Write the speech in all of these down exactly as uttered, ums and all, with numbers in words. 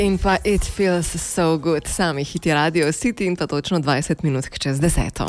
In pa It Feels So Good, sami hiti Radio City in pa točno dvajset minut čez deseto.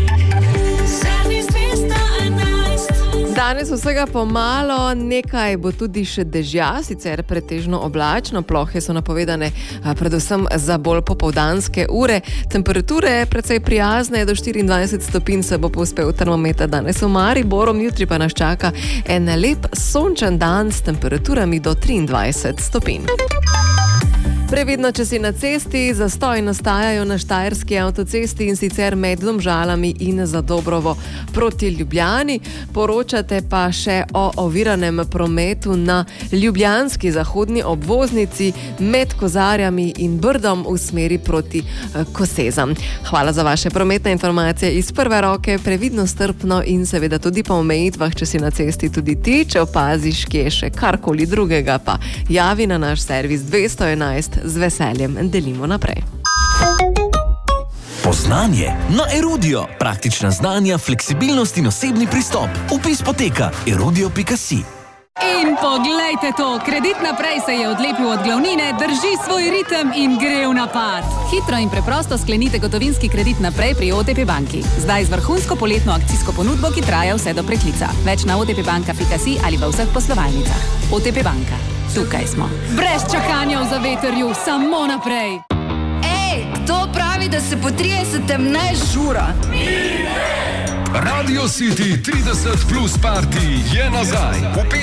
Danes vsega pomalo, nekaj bo tudi še dežja, sicer pretežno oblačno, plohe so napovedane predvsem za bolj popoldanske ure. Temperature precej prijazne, do štiriindvajset stopinj se bo povzpel termometer danes v Mariboru, jutri pa nas čaka en lep sončen dan s temperaturami do triindvajset stopinj. Previdno, če si na cesti, zastoj nastajajo na štajerski avtocesti in sicer med Domžalami in Zadobrovo proti Ljubljani. Poročate pa še o oviranem prometu na ljubljanski zahodni obvoznici med Kozarjami in Brdom v smeri proti Kosezam. Hvala za vaše prometne informacije iz prve roke, previdno, strpno in seveda tudi po omejitvah, če si na cesti tudi ti, če opaziš kje še karkoli drugega, pa javi na naš servis dvesto enajst. Z veseljem delimo naprej. Poznanje na Erudio. Praktična znanja, fleksibilnost in osebni pristop. Vpis poteka erudio pika si. In poglejte to, Kredit Naprej se je odlepil od glavnine, drži svoj ritem in gre v napad. Hitro in preprosto sklenite gotovinski kredit naprej pri O T P banki. Zdaj z vrhunsko poletno akcijsko ponudbo, ki traja vse do preklica. Več na o t p banka pika si ali v vseh poslovalnicah. O T P banka. Tukaj smo. Brez čakanja v zavetrju, samo naprej. Ej, kdo pravi, da se po tridesetem ne žura? Radio City trideset plus party je nazaj.